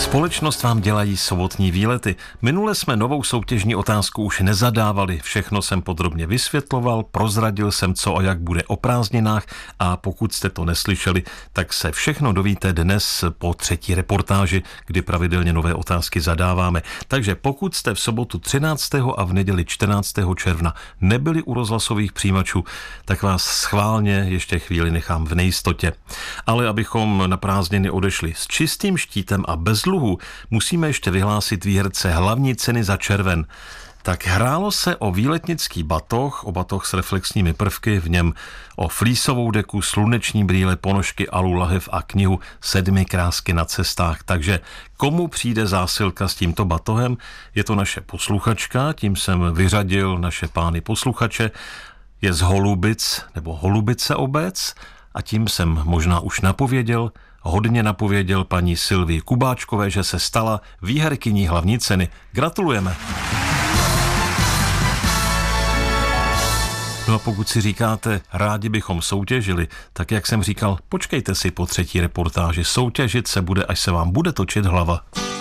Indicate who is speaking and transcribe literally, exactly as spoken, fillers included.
Speaker 1: Společnost vám dělají sobotní výlety. Minule jsme novou soutěžní otázku už nezadávali. Všechno jsem podrobně vysvětloval, prozradil jsem, co a jak bude o prázdninách, a pokud jste to neslyšeli, tak se všechno dovíte dnes po třetí reportáži, kdy pravidelně nové otázky zadáváme. Takže pokud jste v sobotu třináctého a v neděli čtrnáctého června nebyli u rozhlasových přijímačů, tak vás schválně ještě chvíli nechám v nejistotě. Ale abychom na prázdniny odešli s čistým štítem a bez dluhu, musíme ještě vyhlásit výherce hlavní ceny za červen. Tak hrálo se o výletnický batoh, o batoh s reflexními prvky, v něm o flísovou deku, sluneční brýle, ponožky, alu, lahev a knihu Sedmi krásky na cestách. Takže komu přijde zásilka s tímto batohem? Je to naše posluchačka, tím jsem vyřadil naše pány posluchače. Je z Holubic, nebo Holubice obec, a tím jsem možná už napověděl, hodně napověděl paní Sylvii Kubáčkové, že se stala výherkyní hlavní ceny. Gratulujeme. No a pokud si říkáte, rádi bychom soutěžili, tak jak jsem říkal, počkejte si po třetí reportáži. Soutěžit se bude, až se vám bude točit hlava.